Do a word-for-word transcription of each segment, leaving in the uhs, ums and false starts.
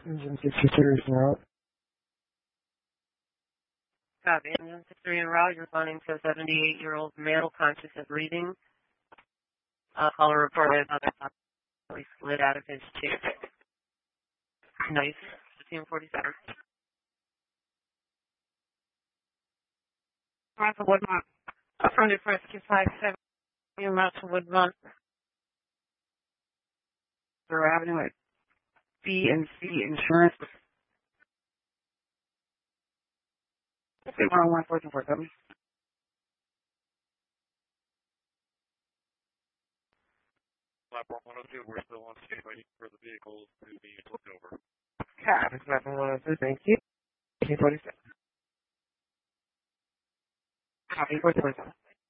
Engine sixty-three is en route. Copy. Engine sixty-three en route. You're responding to a seventy-eight-year-old male conscious of breathing. Uh, caller reported another possibly slid out of his chair. Nice. fifteen forty-seven. Martha Woodmont. Affirmative rescue five seven. You're Martha Woodmont. They're Avenue at B and C Insurance. one oh one four two four seven. Platform one oh two, we're still on state waiting for the vehicles to be flipped over. Copy. Platform one oh two, thank you. fifteen forty-seven. Copy. fourteen forty-seven.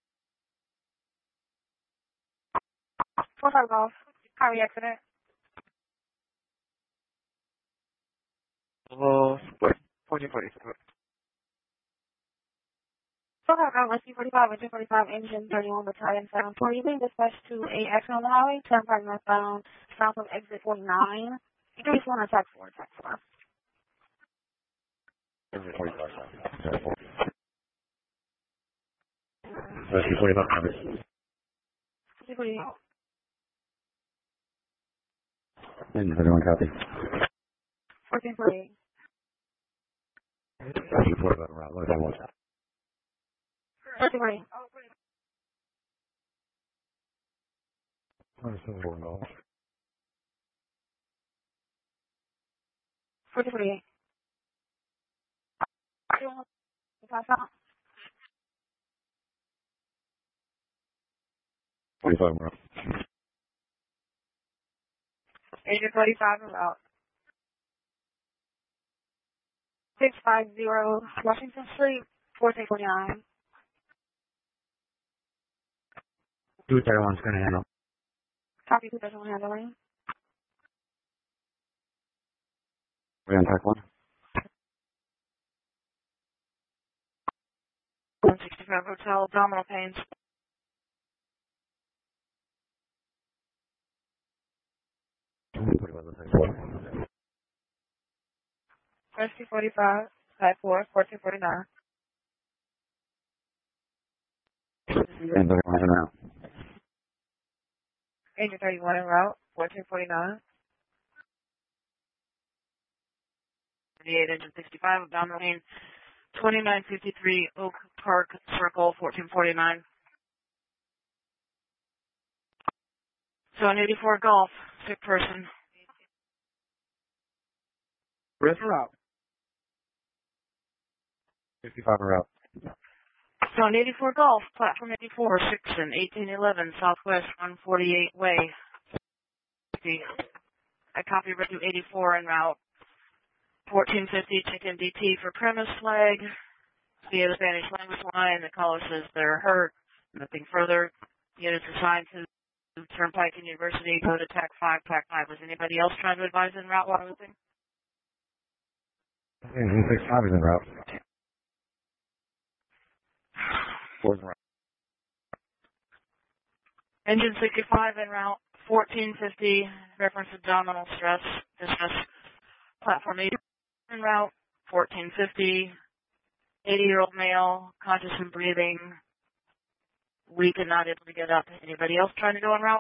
four five Golf. Highway accident. Level fourteen forty-seven. four five Golf, Rescue forty-five, engine forty-five, engine thirty-one, battalion seven four. You've been dispatched to a accident on the highway, turnpike northbound, south of exit forty-nine. three one attack four, attack four. Rescue forty-five, copy. Engine thirty-one, copy. fourteen forty-eight. Rescue forty-five en route, what is that one? fourteen forty-eight. twenty-seven four Golf. fourteen forty-eight. Pass out. forty-five en route. Agent forty-five about six five zero Washington Street, fourteen forty-nine. two thirty-one's going to handle. Copy two thousand one handling. We on track one? one sixty-five Hotel, abdominal pains. Rescue forty-five, type four, fourteen forty-nine. And thirty-one en route. Agent thirty-one en route, fourteen forty-nine. thirty-eight, engine sixty-five, abdominal pain. twenty-nine fifty-three Oak Park Circle, fourteen forty-nine. So an eighty-four Golf, sick person. Where's en route? fifty-five en route. So an eighty-four Golf, platform eighty-four, six and eighteen eleven, Southwest one forty-eight Way. I copy rescue eighty-four en route. fourteen fifty, chicken D T for premise flag. Via the Spanish language line, the caller says they're hurt. Nothing further. Units assigned to Turnpike and University, go to TAC five, TAC five. Was anybody else trying to advise en route while I was in? Engine sixty-five is en route. Four's en route. Engine sixty-five en route, fourteen fifty, reference abdominal stress, distress, platform eight en route, fourteen fifty, eighty-year-old male, conscious and breathing, weak and not able to get up. Anybody else trying to go en route?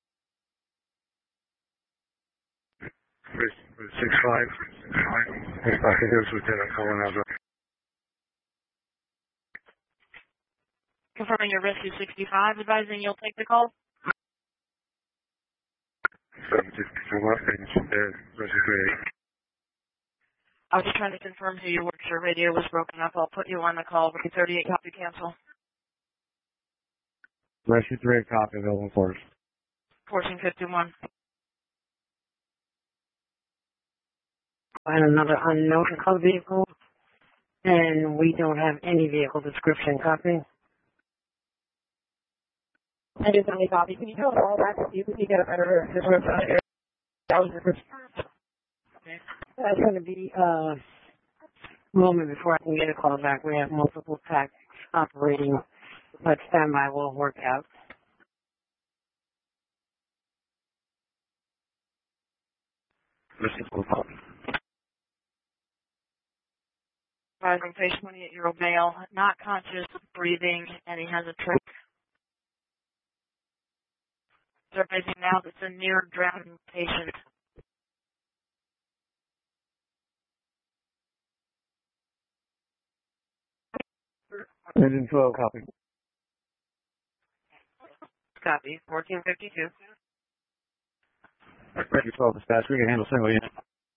six five. I think it was Lieutenant Colin Azra. Confirming your rescue sixty-five, advising you'll take the call. seven sixty-two left, engine dead, rescue three eight. I was just trying to confirm who you were. Your radio was broken up. I'll put you on the call. Rescue thirty-eight, copy, cancel. Rescue three eight, copy, available for us. fourteen fifty-one. And another unknown color vehicle. And we don't have any vehicle description. Copy. I just only copy. Can you tell us all that? You can get a better description. That was the Okay. That's going to be uh, a moment before I can get a call back. We have multiple packs operating, but standby will work out. Rescue arriving face twenty-eight-year-old male, not conscious, breathing, and he has a trach. They're basing now that's a near drowning patient. Engine twelve, copy. Copy. fourteen fifty-two. Ready twelve dispatch, we can handle single unit.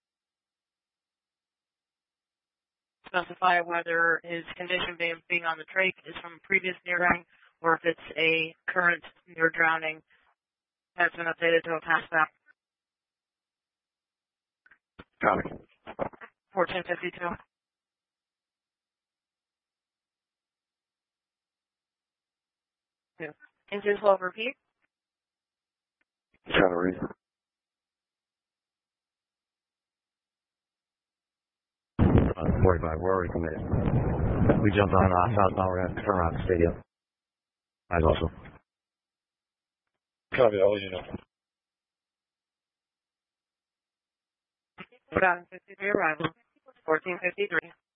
Specify whether his condition being, being on the trach is from previous near drowning or if it's a current near drowning has been updated to a past map. Copy. fourteen fifty-two. Engine twelve, repeat. Trying to read. Uh, forty-five, we're already committed. We jumped on uh, southbound, we're going to turn around the stadium. Eyes also. Copy, I'll let you know. Got fifty-three arrival. fourteen fifty-three.